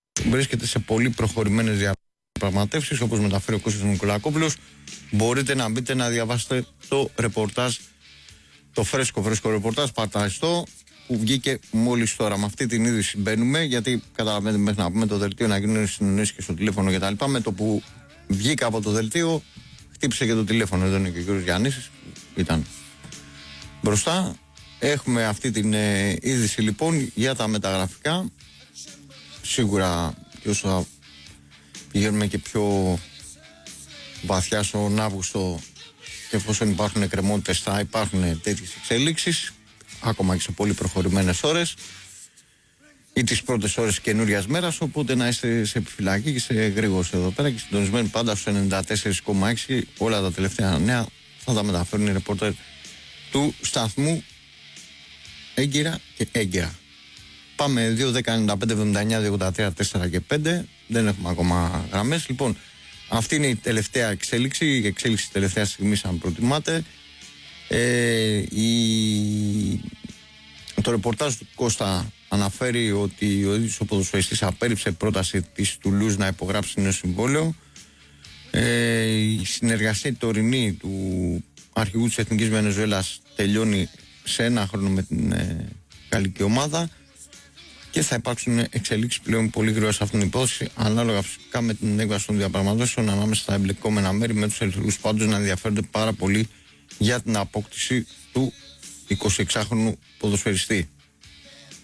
βρίσκεται σε πολύ προχωρημένες διαπραγματεύσεις, όπως μεταφέρει ο Κώστας Νικολακόπουλος. Μπορείτε να μπείτε να διαβάσετε το ρεπορτάζ, το φρέσκο ρεπορτάζ παρταριστό που βγήκε μόλις τώρα. Με αυτή την είδηση μπαίνουμε, γιατί καταλαβαίνετε, μέχρι να πούμε το δελτίο να γίνουν συνεννοήσεις και στο τηλέφωνο κτλ. Με το που βγήκα από το δελτίο, χτύπησε και το τηλέφωνο. Εδώ είναι και ο κ. Γιάννης, ήταν μπροστά. Έχουμε αυτή την είδηση λοιπόν για τα μεταγραφικά. Σίγουρα και όσο θα πηγαίνουμε και πιο βαθιά στον Αύγουστο, και εφόσον υπάρχουν εκκρεμότητες, θα υπάρχουν τέτοιες εξέλιξεις, ακόμα και σε πολύ προχωρημένες ώρες ή τις πρώτες ώρες καινούριας μέρας. Οπότε να είστε σε επιφυλακή και σε γρήγορους εδώ πέρα και συντονισμένοι πάντα στους 94,6. Όλα τα τελευταία νέα θα τα μεταφέρουν οι ρεπόρτερ του σταθμού έγκυρα και έγκυρα. Πάμε 2-10-95-79-283-4 και 5. Δεν έχουμε ακόμα γραμμές. Λοιπόν, αυτή είναι η τελευταία εξέλιξη, η εξέλιξη της τελευταίας στιγμής, αν προτιμάτε. Το ρεπορτάζ του Κώστα αναφέρει ότι ο ίδιος ο ποδοσφαιριστής απέρριψε πρόταση της Τουλούζ να υπογράψει νέο συμβόλαιο. Η συνεργασία τωρινή του αρχηγού της Εθνικής Βενεζουέλας τελειώνει σε ένα χρόνο με την γαλλική ομάδα και θα υπάρξουν εξελίξεις πλέον πολύ γρήγορα σε αυτήν την υπόθεση, ανάλογα φυσικά με την έκβαση των διαπραγματεύσεων ανάμεσα στα εμπλεκόμενα μέρη, με τους ελευθερούς πάντως να ενδιαφέρονται πάρα πολύ για την απόκτηση του 26χρονου ποδοσφαιριστή.